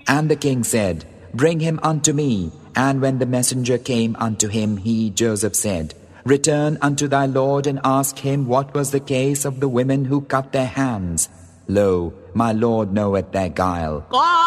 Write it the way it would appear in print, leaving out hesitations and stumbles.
And the king said, Bring him unto me. And when the messenger came unto him, he, Joseph, said, Return unto thy lord and ask him what was the case of the women who cut their hands. Lo, my lord knoweth their guile.